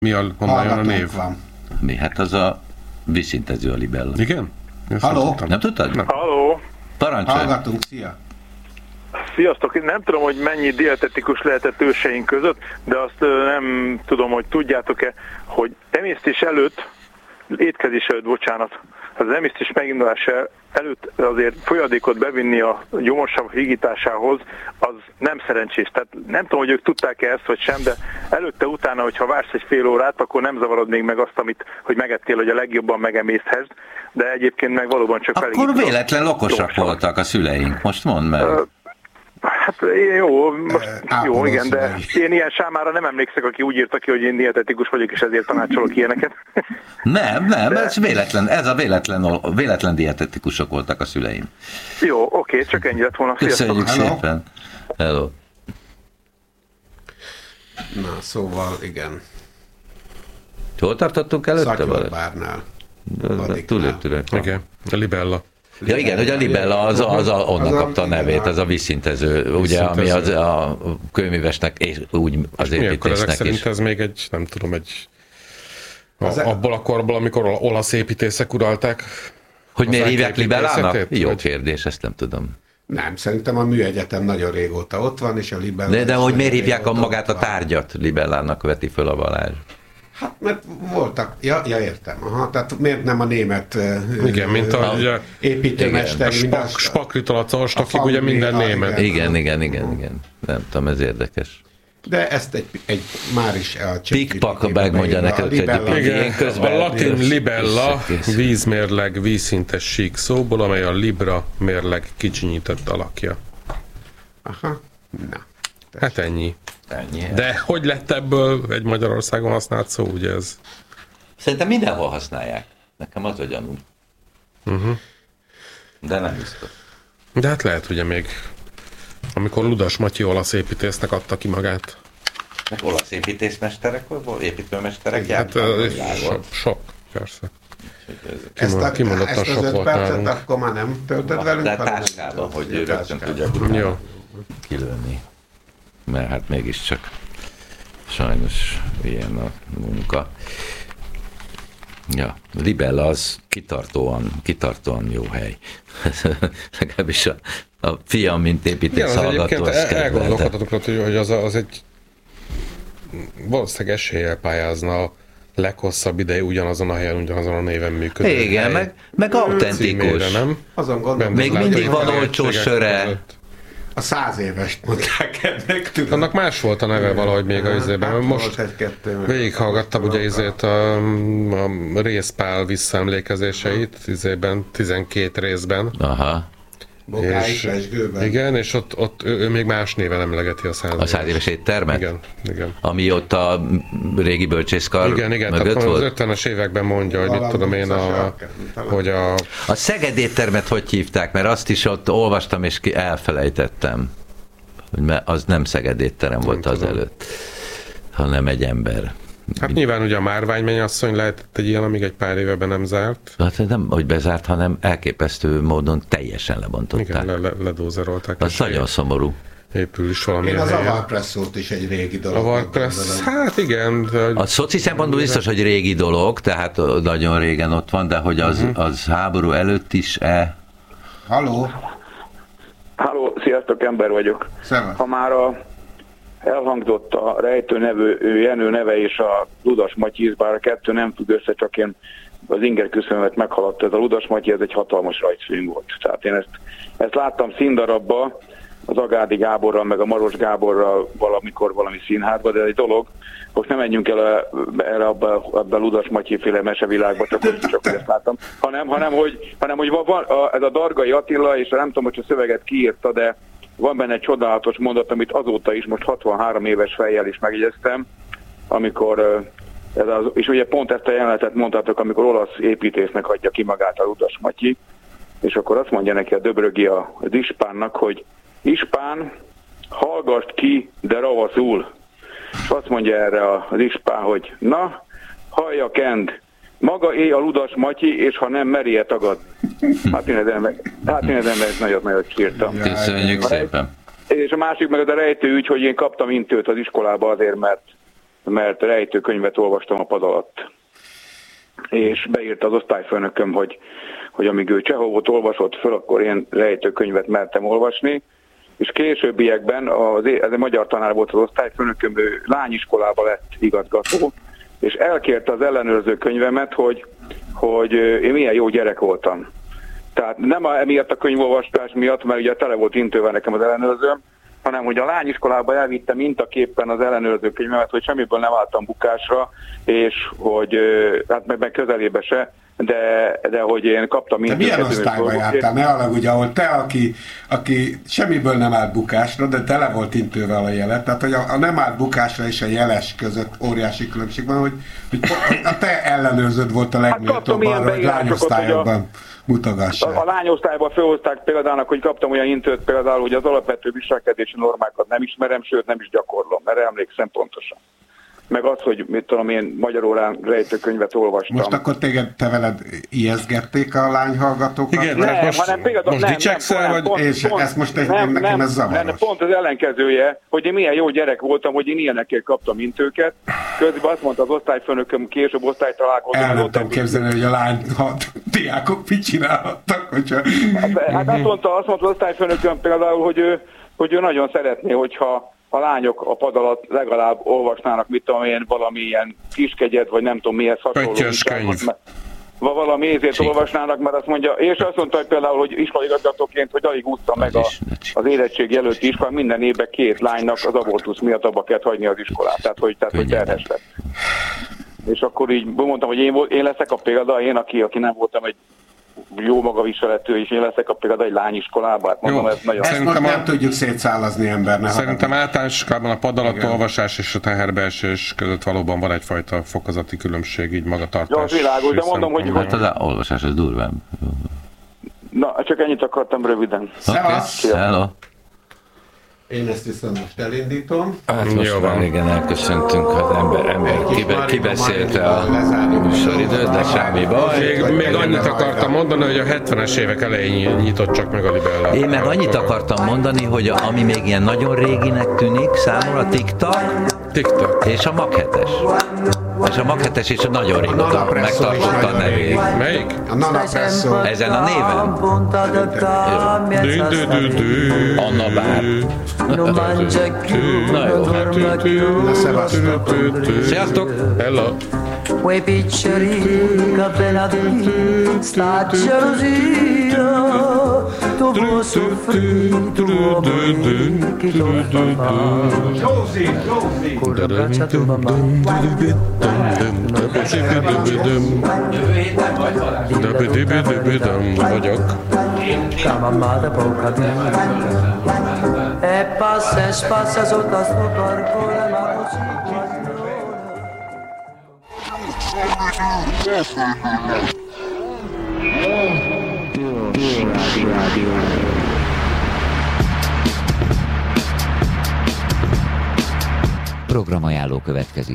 honnan jön a név? Van. Mi? Hát az a vízszintező a libella. Igen? Halló? Nem tudtad? Nem. Halló! Parancsolj! Hallgatunk, szia! Sziasztok! Nem tudom, hogy mennyi dietetikus lehetett őseink között, de azt nem tudom, hogy tudjátok-e, hogy emésztés előtt, étkezés előtt, bocsánat, az emésztés megindulása előtt azért folyadékot bevinni a gyomorsav hígításához, az nem szerencsés. Tehát nem tudom, hogy ők tudták-e ezt, vagy sem, de előtte-utána, hogyha vársz egy fél órát, akkor nem zavarod még meg azt, hogy megettél, hogy a legjobban megemészthesd, de egyébként meg valóban csak akkor elég. Akkor véletlen okosak voltak a szüleink, most mondd meg. Hát jó, jó, igen, de én ilyen sámára nem emlékszek, aki úgy írta ki, hogy én dietetikus vagyok, és ezért tanácsolok ilyeneket. Nem, ez véletlen, véletlen dietetikusok voltak a szüleim. Jó, oké, csak ennyi lett volna. Köszönjük szépen. Hello. Na, szóval igen. Hol tartottunk előtte? Szatyorbárnál. Túléptünk. Igen, a libella. Ja igen, hogy a libella onnan kapta a nevét, ez a vízszintező, ugye, ami az a kőművesnek és úgy az építésznek is. Szerint ez még egy, nem tudom, abból a korból, amikor olasz építészek uralták. Hogy miért hívják libellának? Jó kérdés, ezt nem tudom. Nem, szerintem a műegyetem nagyon régóta ott van, és a libella... De hogy miért hívják magát a tárgyat libellának veti föl a Balázs? Hát, mert voltak, ja értem, aha, tehát miért nem a német igen, mint a építőmester, a Spakritól a Corstakig, ugye minden német. Igen. Nem tudom, ez érdekes. De ezt egy már is Pikpak megmondja neked, igen, a latin libella vízmérleg, vízszintes sík szóból, amely a libra mérleg kicsinyített alakja. Aha, na. Hát ennyi. De hogy lett ebből egy Magyarországon használt szó, ugye ez? Szerintem mindenhol használják. Nekem az a gyanú. De nem biztos. De hát lehet, ugye még amikor Ludas Matyi olasz építésznek adta ki magát. Olasz építészmesterek, építőmesterek hát sok, persze. Ezt az 5 percet nálunk. akkor már nem töltöd velünk? De táskában, hogy rögtön tudják kilőni. Mert hát mégiscsak sajnos ilyen a munka. Ja, libella az kitartóan jó hely. Legalábbis a fiam, mint építész hallgató, azt elgondolkodhatok, hogy az egy valószínűleg eséllyel pályázna a leghosszabb ideig ugyanazon a helyen, ugyanazon a néven működő. Igen, meg autentikus. Nem? Azon gondolom. Még mindig van olcsó söre. A 100 évest mondták ennek, tudom. Annak más volt a neve valahogy még az izében. Hát most végighallgattam ugye izét a Rézpál visszaemlékezéseit izében, 12 részben. Aha. Bokáig, Lesgőben. Igen, és ott ő még más néven emlegeti a 100 éves éttermet? Igen. Ami ott a régi bölcsészkar igen, mögött volt? Az 50-es években mondja, hogy itt tudom én, hogy a Szeged éttermet hogy hívták? Mert azt is ott olvastam, és elfelejtettem. Mert az nem Szeged étterem volt az előtt, hanem egy ember. Hát nyilván ugye a Márvány mennyasszony lehetett egy ilyen, amíg egy pár éveben nem zárt. Hát nem, hogy bezárt, hanem elképesztő módon teljesen lebontották. Igen, ledózerolták. Az nagyon szomorú. Épül is valami. Én az Avarpresszort is egy régi dolog. Avarpressz, hát igen. A szoci szempontból biztos, hogy régi dolog, tehát nagyon régen ott van, de hogy az háború előtt is-e? Halló, sziasztok, ember vagyok. Szevasz. Ha már elhangzott a Rejtő nevű Jenő neve és a Ludas Matyi, bár a kettő nem függ össze, csak én az inger küszöbömet meghaladta. Ez a Ludas Matyi, ez egy hatalmas rajzfilm volt. Tehát én ezt láttam színdarabba, az Agádi Gáborral, meg a Maros Gáborral valamikor valami színházba, de ez egy dolog. Most nem menjünk el erre a Ludas Matyi féle mesevilágba, csak hogy ezt láttam, hanem hogy van ez a Dargai Attila, és nem tudom, hogy a szöveget kiírta, de van benne egy csodálatos mondat, amit azóta is, most 63 éves fejjel is megjegyeztem, amikor, és ugye pont ezt a jelenetet mondtátok, amikor olasz építésznek adja ki magát a Ludas Matyi, és akkor azt mondja neki a Döbrögi az ispánnak, hogy Ispán, hallgass ki, de ravaszul. És azt mondja erre az ispán, hogy na, hallja Kend, maga éj a Ludas Matyi, és ha nem, merje tagadni. Hát én ezen nagyot sírtam. Köszönjük szépen. És a másik meg az a rejtő ügy, hogy én kaptam intőt az iskolába azért, mert mert rejtőkönyvet olvastam a pad alatt. És beírta az osztályfőnököm, hogy amíg ő Csehovot olvasott föl, akkor én rejtőkönyvet mertem olvasni, és későbbiekben ez egy magyar tanár volt az osztályfőnököm, ő lányiskolába lett igazgató, és elkérte az ellenőrző könyvemet, hogy én milyen jó gyerek voltam. Tehát nem emiatt a könyvolvasás miatt, mert ugye tele volt intővel nekem az ellenőrzőm, hanem hogy a lányiskolába elvittem mintaképpen az ellenőrző könyvemet, hogy semmiből nem álltam bukásra, és hogy hát meg közelébe se, de hogy én kaptam intőket. De milyen osztályba jártál? Ne alagudj, ahol te, aki semmiből nem állt bukásra, de tele volt intővel a jelet, tehát hogy a nem állt bukásra és a jeles között óriási különbség van, hogy a te ellenőrződ volt a legméltóbb arra, hogy lányosztályokban mutogassál. A lányosztályban fölhozták példának, hogy kaptam olyan intőt például, hogy az alapvető viselkedési normákat nem ismerem, sőt nem is gyakorlom, mert emlékszem pontosan. Meg az, hogy mit tudom én, magyar órán rejtőkönyvet olvastam. Most akkor te veled ijeszgették a lányhallgatókat? Igen, nem, hanem például most dicsekszel, vagy? És ezt most nekem ez zavaros. Nem, pont az ellenkezője, hogy én milyen jó gyerek voltam, hogy én ilyenekért kaptam intőket. Közben azt mondta az osztályfőnököm, később osztálytalálkozón. El nem tudom képzelni, hogy a diákok mit csinálhattak, hogyha... Hát azt mondta az osztályfőnököm például, hogy ő nagyon szeretné, hogyha a lányok a pad alatt legalább olvasnának, mit tudom én, valamilyen kiskegyet, vagy nem tudom mihez hasonló. Valami ezért olvasnának, mert azt mondja, és azt mondta, hogy például, hogy iskolaigazgatóként, hogy alig úszta meg az érettségi előtti iskolán, minden évben 2 lánynak az abortusz miatt abba kellett hagyni az iskolát, tehát hogy terhes lett. És akkor így mondtam, hogy én leszek a példa, én, aki nem voltam egy jó magaviselető, és én leszek a például egy lányiskolában. Hát mondom, ez nagyon... Ezt most nem tudjuk szétszállazni embernek. Szerintem általános iskolában a pad alatt olvasás és a teherbeesés között valóban van egyfajta fokozati különbség, így magatartás. Ja, az világos, de mondom, hogy... Hát az olvasás az durván. Na, csak ennyit akartam röviden. Szevasz! Hello! Én ezt viszont most elindítom. Hát most már régen elköszöntünk, az ember kibeszélte a műsoridőt, de semmi baj. Még annyit akartam mondani, hogy a 70-es évek elején nyitott csak meg a Libella. Én meg annyit akartam mondani, hogy ami még ilyen nagyon réginek tűnik számomra, TikTok és a Mag 7-es. És a Mag 7-es is nagyon régóta megtartotta a nevét. Melyik? A Nanapresso. Ezen a néven? Anna Bár. Na jó. Na szevasztok. Sziasztok! Hello! Quei piccoli capelli sta gelosia tuo soffrire tuo amore che tu fai con la braccia tua mamma vagyok. la mamma da poca e passa sotto sto corpo la così. Programajánló következik.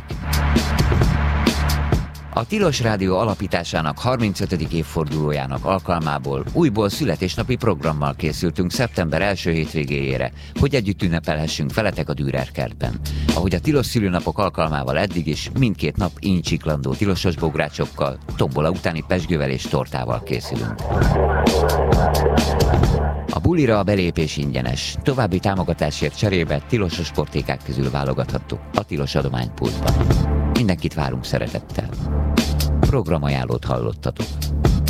A Tilos Rádió alapításának 35. évfordulójának alkalmából újból születésnapi programmal készültünk szeptember első hétvégéjére, hogy együtt ünnepelhessünk veletek a Dürer kertben. Ahogy a Tilos szülőnapok alkalmával eddig is, mindkét nap incsiklandó tilosos bográcsokkal, tombola utáni pezsgővel és tortával készülünk. A bulira a belépés ingyenes, további támogatásért cserébe tilosos sportékák közül válogathattuk a Tilos adománypultban. Mindenkit várunk szeretettel. Programajánlót hallottatok.